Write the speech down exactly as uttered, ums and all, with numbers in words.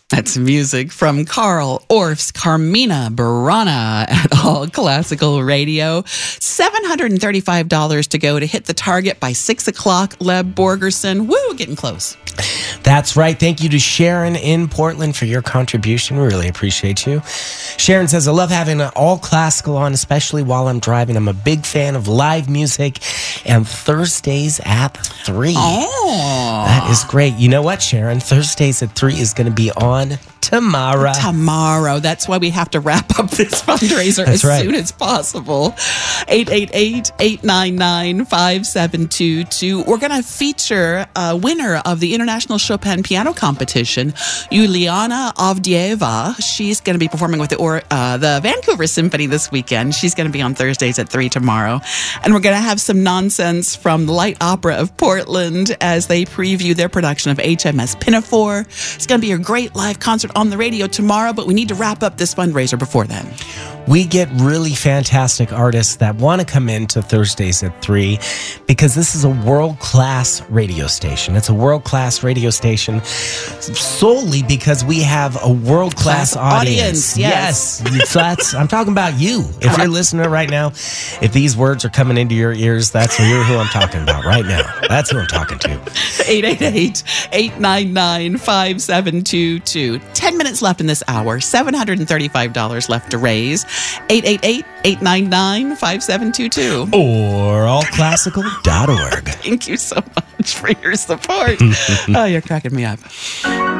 That's music from Carl Orff's Carmina Burana at All Classical Radio. seven hundred thirty-five dollars to go to hit the target by six o'clock. Leb Borgerson. Woo, getting close. That's right. Thank you to Sharon in Portland for your contribution. We really appreciate you. Sharon says, I love having an all classical on, especially while I'm driving. I'm a big fan of live music and Thursdays at three. Oh. That is great. You know what, Sharon? Thursdays at three is going to be on tomorrow. Tomorrow. That's why we have to wrap up this fundraiser That's as right. soon as possible. eight eight eight, eight nine nine, five seven two two. We're going to feature a winner of the International Chopin Piano Competition, Yuliana Avdieva. She's going to be performing with the, or, uh, the Vancouver Symphony this weekend. She's going to be on Thursdays at three tomorrow. And we're going to have some nonsense from the Light Opera of Portland as they preview their production of H M S Pinafore. It's going to be a great live concert on the radio tomorrow, but we need to wrap up this fundraiser before then. We get really fantastic artists that want to come into Thursdays at three because this is a world-class radio station. It's a world-class radio station solely because we have a world-class Class audience. audience, yes. Yes. That's, I'm talking about you. If you're listening right now, if these words are coming into your ears, that's you're who I'm talking about right now. That's who I'm talking to. eight eight eight, eight nine nine, five seven two two. Ten minutes left in this hour. seven hundred thirty-five dollars left to raise. eight eight eight, eight nine nine, five seven two two. Or all classical dot org. Thank you so much for your support. Oh, you're cracking me up.